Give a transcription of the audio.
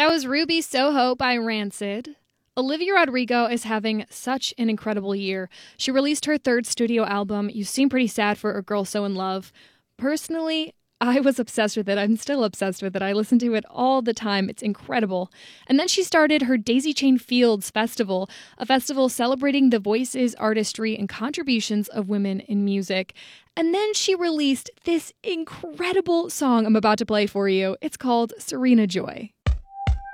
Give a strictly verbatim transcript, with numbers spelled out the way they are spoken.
That was Ruby Soho by Rancid. Olivia Rodrigo is having such an incredible year. She released her third studio album, You Seem Pretty Sad for a Girl So in Love. Personally, I was obsessed with it. I'm still obsessed with it. I listen to it all the time. It's incredible. And then she started her Daisy Chain Fields Festival, a festival celebrating the voices, artistry, and contributions of women in music. And then she released this incredible song I'm about to play for you. It's called Serena Joy.